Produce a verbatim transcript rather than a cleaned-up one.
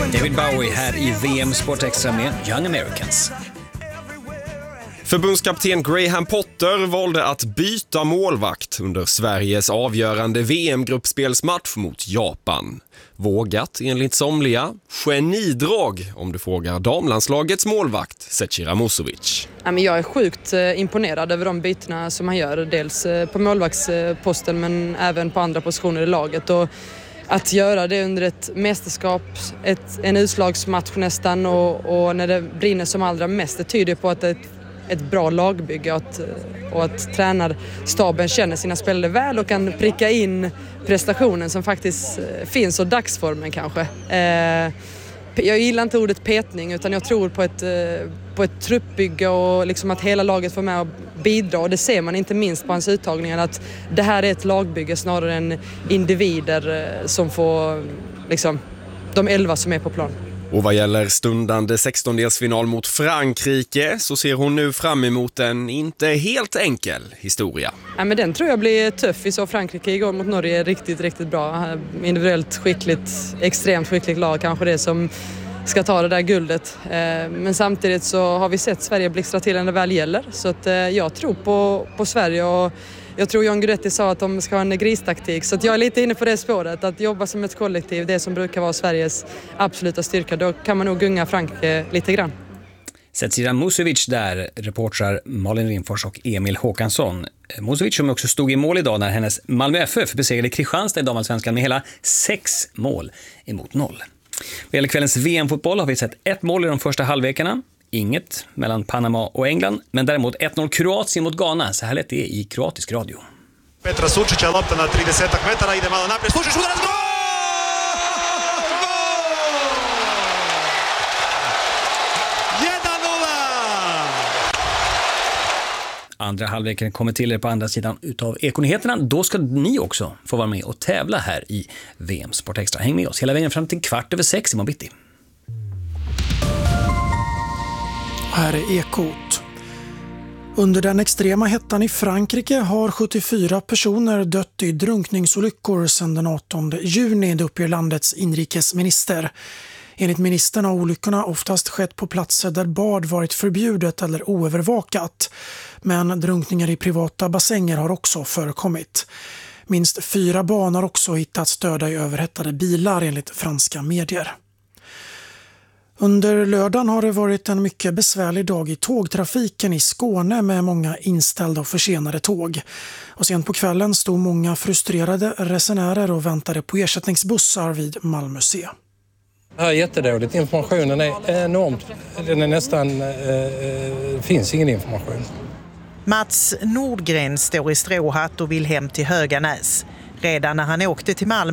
David Bowie här i V M Sport Extra med Young Americans. Förbundskapten Graham Potter valde att byta målvakt under Sveriges avgörande V M-gruppspelsmatch mot Japan. Vågat enligt somliga, genidrag om du frågar damlandslagets målvakt Zecira Musovic. Jag är sjukt imponerad över de bytena som han gör, dels på målvaktsposten men även på andra positioner i laget. Och att göra det under ett mästerskap, ett, en utslagsmatch nästan och, och när det brinner som allra mest, det tyder på att det är ett, ett bra lagbygge och att, och att tränarstaben känner sina spelare väl och kan pricka in prestationen som faktiskt finns och dagsformen kanske. Eh, jag gillar inte ordet petning utan jag tror på ett, på ett truppbygge och liksom att hela laget får med och bidra. Och det ser man inte minst på hans uttagningar att det här är ett lagbygge snarare än individer som får liksom, de elva som är på plan. Och vad gäller stundande sextondelsfinal mot Frankrike så ser hon nu fram emot en inte helt enkel historia. Ja, men den tror jag blir tuff. Vi såg Frankrike igår mot Norge riktigt, riktigt bra. Individuellt skickligt, extremt skickligt lag kanske det som ska ta det där guldet. Men samtidigt så har vi sett Sverige blixtra till när det väl gäller. Så att jag tror på, på Sverige och jag tror John Guidetti sa att de ska ha en gristaktik. Så att jag är lite inne på det spåret. Att jobba som ett kollektiv, det som brukar vara Sveriges absoluta styrka. Då kan man nog gunga Frankrike lite grann. Zecira Musovic där, reportrar Malin Rimfors och Emil Håkansson. Musovic som också stod i mål idag när hennes Malmö F F besegrade Kristianstad i damallsvenskan med hela sex mål emot noll. Vad gäller kvällens V M-fotboll har vi sett ett mål i de första halvlekarna. Inget mellan Panama och England, men däremot ett noll Kroatien mot Ghana. Så här lät det i kroatisk radio. Petra Sučića lopta na trideset metara, ide malo naprijed, slušaj udarac, gol! jedan nolla! Andra halvleken kommer till er på andra sidan utav Ekonyheterna. Då ska ni också få vara med och tävla här i V M Sport Extra. Häng med oss hela vägen fram till kvart över sex i morgon bitti. Här är Ekot. Under den extrema hettan i Frankrike har sjuttiofyra personer dött i drunkningsolyckor sedan den artonde juni, det uppger landets inrikesminister. Enligt ministern har olyckorna oftast skett på platser där bad varit förbjudet eller oövervakat. Men drunkningar i privata bassänger har också förekommit. Minst fyra barn har också hittats döda i överhettade bilar enligt franska medier. Under lördagen har det varit en mycket besvärlig dag i tågtrafiken i Skåne med många inställda och försenade tåg. Och sent på kvällen stod många frustrerade resenärer och väntade på ersättningsbussar vid Malmö C. Det här är jättedåligt. Informationen är enormt. Den är nästan, eh, finns ingen information. Mats Nordgren står i stråhatt och vill hem till Höganäs. Redan när han åkte till Malmö